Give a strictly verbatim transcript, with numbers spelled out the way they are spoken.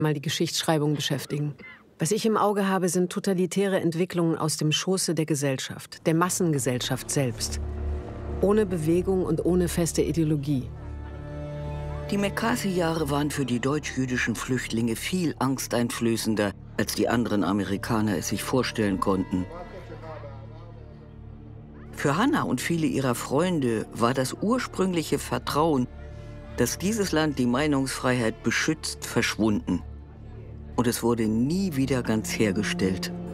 mal die Geschichtsschreibung beschäftigen. Was ich im Auge habe, sind totalitäre Entwicklungen aus dem Schoße der Gesellschaft, der Massengesellschaft selbst. Ohne Bewegung und ohne feste Ideologie. Die McCarthy-Jahre waren für die deutsch-jüdischen Flüchtlinge viel angsteinflößender, als die anderen Amerikaner es sich vorstellen konnten. Für Hannah und viele ihrer Freunde war das ursprüngliche Vertrauen, dass dieses Land die Meinungsfreiheit beschützt, verschwunden. Und es wurde nie wieder ganz hergestellt.